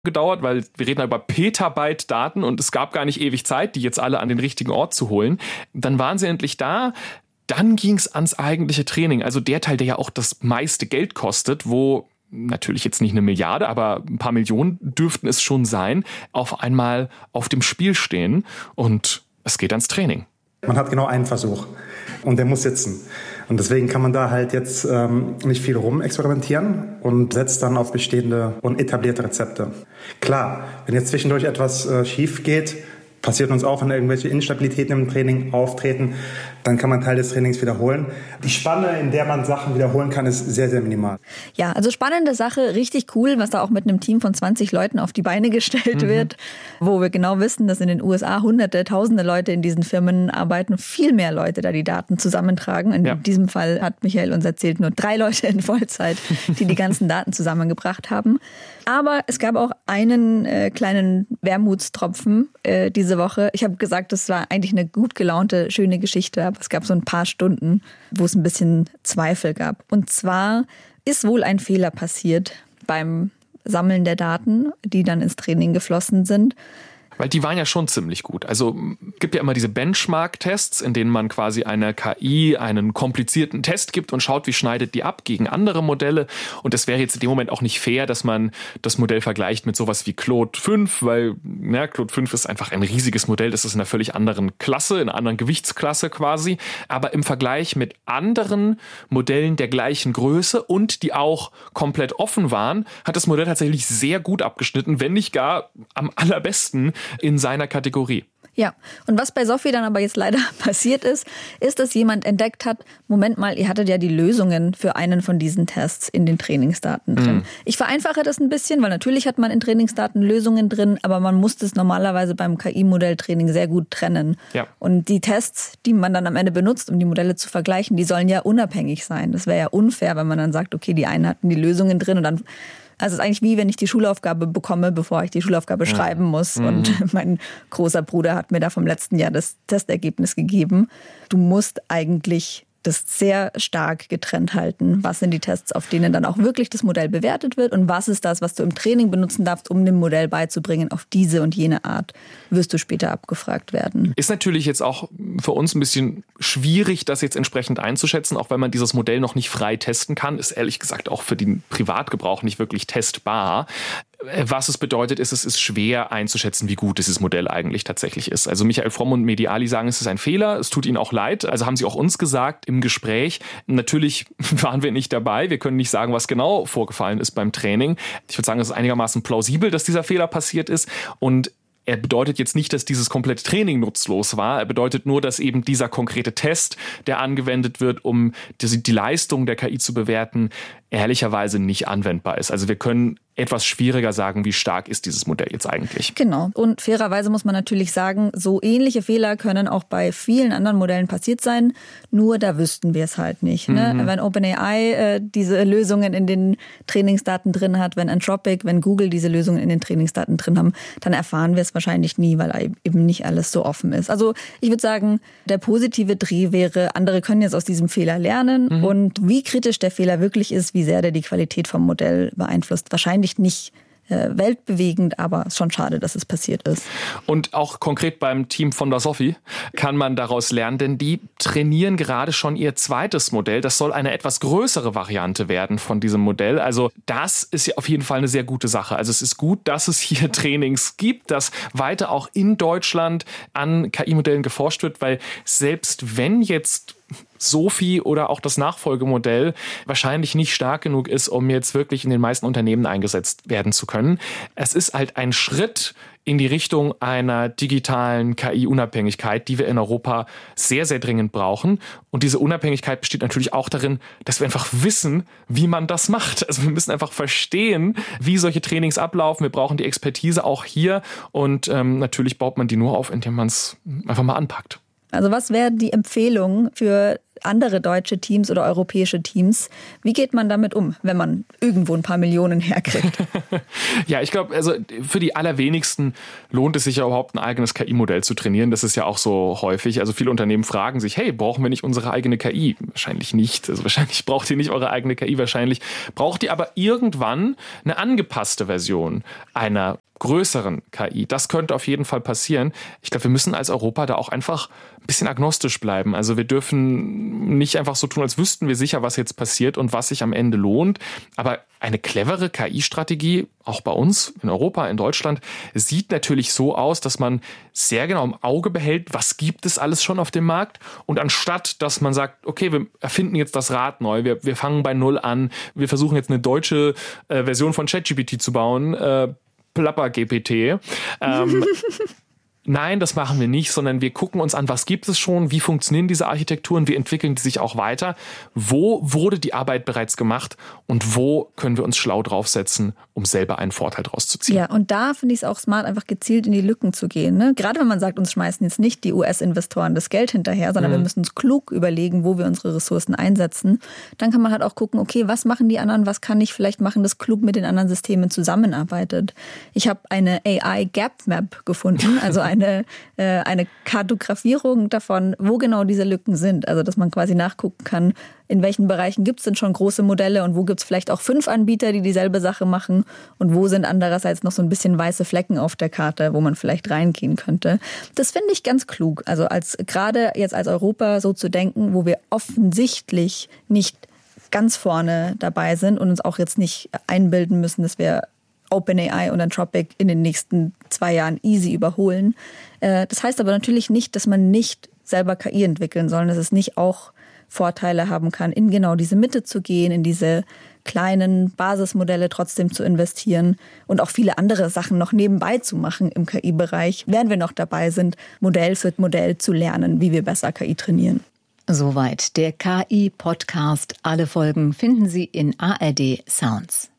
gedauert, weil wir reden über Petabyte Daten und es gab gar nicht ewig Zeit, die jetzt alle an den richtigen Ort zu holen. Dann waren sie endlich da. Dann ging es ans eigentliche Training, also der Teil, der ja auch das meiste Geld kostet, wo natürlich jetzt nicht 1 Milliarde, aber ein paar Millionen dürften es schon sein, auf einmal auf dem Spiel stehen und es geht ans Training. Man hat genau einen Versuch und der muss sitzen. Und deswegen kann man da halt jetzt nicht viel rumexperimentieren und setzt dann auf bestehende und etablierte Rezepte. Klar, wenn jetzt zwischendurch etwas schief geht, passiert uns auch, wenn irgendwelche Instabilitäten im Training auftreten, dann kann man Teil des Trainings wiederholen. Die Spanne, in der man Sachen wiederholen kann, ist sehr, sehr minimal. Ja, also spannende Sache, richtig cool, was da auch mit einem Team von 20 Leuten auf die Beine gestellt wird, wo wir genau wissen, dass in den USA Hunderte, Tausende Leute in diesen Firmen arbeiten, viel mehr Leute da die Daten zusammentragen. In diesem Fall hat Michael uns erzählt, nur 3 Leute in Vollzeit, die die ganzen Daten zusammengebracht haben. Aber es gab auch einen kleinen Wermutstropfen diese Woche. Ich habe gesagt, das war eigentlich eine gut gelaunte, schöne Geschichte, aber es gab so ein paar Stunden, wo es ein bisschen Zweifel gab. Und zwar ist wohl ein Fehler passiert beim Sammeln der Daten, die dann ins Training geflossen sind. Weil die waren ja schon ziemlich gut. Also gibt ja immer diese Benchmark-Tests, in denen man quasi einer KI einen komplizierten Test gibt und schaut, wie schneidet die ab gegen andere Modelle. Und es wäre jetzt in dem Moment auch nicht fair, dass man das Modell vergleicht mit sowas wie Claude 5, weil Claude 5 ist einfach ein riesiges Modell. Das ist in einer völlig anderen Klasse, in einer anderen Gewichtsklasse quasi. Aber im Vergleich mit anderen Modellen der gleichen Größe und die auch komplett offen waren, hat das Modell tatsächlich sehr gut abgeschnitten, wenn nicht gar am allerbesten in seiner Kategorie. Ja, und was bei Sophie dann aber jetzt leider passiert ist, dass jemand entdeckt hat, Moment mal, ihr hattet ja die Lösungen für einen von diesen Tests in den Trainingsdaten drin. Ich vereinfache das ein bisschen, weil natürlich hat man in Trainingsdaten Lösungen drin, aber man muss das normalerweise beim KI-Modelltraining sehr gut trennen. Ja. Und die Tests, die man dann am Ende benutzt, um die Modelle zu vergleichen, die sollen ja unabhängig sein. Das wäre ja unfair, wenn man dann sagt, okay, die einen hatten die Lösungen drin und dann... Also es ist eigentlich wie, wenn ich die Schulaufgabe bekomme, bevor ich die Schulaufgabe schreiben muss. Und mein großer Bruder hat mir da vom letzten Jahr das Testergebnis gegeben. Du musst eigentlich das sehr stark getrennt halten. Was sind die Tests, auf denen dann auch wirklich das Modell bewertet wird? Und was ist das, was du im Training benutzen darfst, um dem Modell beizubringen, auf diese und jene Art wirst du später abgefragt werden. Ist natürlich jetzt auch für uns ein bisschen schwierig, das jetzt entsprechend einzuschätzen, auch wenn man dieses Modell noch nicht frei testen kann. Ist ehrlich gesagt auch für den Privatgebrauch nicht wirklich testbar. Was es bedeutet, ist, es ist schwer einzuschätzen, wie gut dieses Modell eigentlich tatsächlich ist. Also Michael Fromm und Mediali sagen, es ist ein Fehler, es tut ihnen auch leid. Also haben sie auch uns gesagt im Gespräch. Natürlich waren wir nicht dabei, wir können nicht sagen, was genau vorgefallen ist beim Training. Ich würde sagen, es ist einigermaßen plausibel, dass dieser Fehler passiert ist und er bedeutet jetzt nicht, dass dieses komplette Training nutzlos war. Er bedeutet nur, dass eben dieser konkrete Test, der angewendet wird, um die Leistung der KI zu bewerten, ehrlicherweise nicht anwendbar ist. Also wir können etwas schwieriger sagen, wie stark ist dieses Modell jetzt eigentlich. Genau. Und fairerweise muss man natürlich sagen, so ähnliche Fehler können auch bei vielen anderen Modellen passiert sein. Nur da wüssten wir es halt nicht. Ne? Wenn OpenAI diese Lösungen in den Trainingsdaten drin hat, wenn Anthropic, wenn Google diese Lösungen in den Trainingsdaten drin haben, dann erfahren wir es wahrscheinlich nie, weil eben nicht alles so offen ist. Also ich würde sagen, der positive Dreh wäre, andere können jetzt aus diesem Fehler lernen. Und wie kritisch der Fehler wirklich ist, wie sehr der die Qualität vom Modell beeinflusst, wahrscheinlich nicht weltbewegend, aber es ist schon schade, dass es passiert ist. Und auch konkret beim Team von der Sophie kann man daraus lernen, denn die trainieren gerade schon ihr zweites Modell. Das soll eine etwas größere Variante werden von diesem Modell. Also das ist ja auf jeden Fall eine sehr gute Sache. Also es ist gut, dass es hier Trainings gibt, dass weiter auch in Deutschland an KI-Modellen geforscht wird, weil selbst wenn jetzt Sophie oder auch das Nachfolgemodell wahrscheinlich nicht stark genug ist, um jetzt wirklich in den meisten Unternehmen eingesetzt werden zu können. Es ist halt ein Schritt in die Richtung einer digitalen KI-Unabhängigkeit, die wir in Europa sehr, sehr dringend brauchen. Und diese Unabhängigkeit besteht natürlich auch darin, dass wir einfach wissen, wie man das macht. Also wir müssen einfach verstehen, wie solche Trainings ablaufen. Wir brauchen die Expertise auch hier. Und natürlich baut man die nur auf, indem man es einfach mal anpackt. Also was wäre die Empfehlung für andere deutsche Teams oder europäische Teams. Wie geht man damit um, wenn man irgendwo ein paar Millionen herkriegt? Ja, ich glaube, also für die allerwenigsten lohnt es sich ja überhaupt ein eigenes KI-Modell zu trainieren. Das ist ja auch so häufig. Also viele Unternehmen fragen sich, hey, brauchen wir nicht unsere eigene KI? Wahrscheinlich nicht. Also wahrscheinlich braucht ihr nicht eure eigene KI. Wahrscheinlich braucht ihr aber irgendwann eine angepasste Version einer größeren KI. Das könnte auf jeden Fall passieren. Ich glaube, wir müssen als Europa da auch einfach ein bisschen agnostisch bleiben. Also wir dürfen nicht einfach so tun, als wüssten wir sicher, was jetzt passiert und was sich am Ende lohnt. Aber eine clevere KI-Strategie, auch bei uns in Europa, in Deutschland, sieht natürlich so aus, dass man sehr genau im Auge behält, was gibt es alles schon auf dem Markt. Und anstatt, dass man sagt, okay, wir erfinden jetzt das Rad neu, wir fangen bei Null an, wir versuchen jetzt eine deutsche Version von ChatGPT zu bauen, Plapper-GPT. Nein, das machen wir nicht, sondern wir gucken uns an, was gibt es schon, wie funktionieren diese Architekturen, wie entwickeln die sich auch weiter, wo wurde die Arbeit bereits gemacht und wo können wir uns schlau draufsetzen, um selber einen Vorteil draus zu ziehen. Ja, und da finde ich es auch smart, einfach gezielt in die Lücken zu gehen. Ne? Gerade wenn man sagt, uns schmeißen jetzt nicht die US-Investoren das Geld hinterher, sondern wir müssen uns klug überlegen, wo wir unsere Ressourcen einsetzen. Dann kann man halt auch gucken, okay, was machen die anderen, was kann ich vielleicht machen, das klug mit den anderen Systemen zusammenarbeitet. Ich habe eine AI-Gap-Map gefunden, also eine Kartografierung davon, wo genau diese Lücken sind. Also dass man quasi nachgucken kann, in welchen Bereichen gibt es denn schon große Modelle und wo gibt es vielleicht auch 5 Anbieter, die dieselbe Sache machen und wo sind andererseits noch so ein bisschen weiße Flecken auf der Karte, wo man vielleicht reingehen könnte. Das finde ich ganz klug. Also gerade jetzt als Europa so zu denken, wo wir offensichtlich nicht ganz vorne dabei sind und uns auch jetzt nicht einbilden müssen, dass wir OpenAI und Anthropic in den nächsten 2 Jahren easy überholen. Das heißt aber natürlich nicht, dass man nicht selber KI entwickeln soll, dass es nicht auch Vorteile haben kann, in genau diese Mitte zu gehen, in diese kleinen Basismodelle trotzdem zu investieren und auch viele andere Sachen noch nebenbei zu machen im KI-Bereich, während wir noch dabei sind, Modell für Modell zu lernen, wie wir besser KI trainieren. Soweit der KI-Podcast. Alle Folgen finden Sie in ARD Sounds.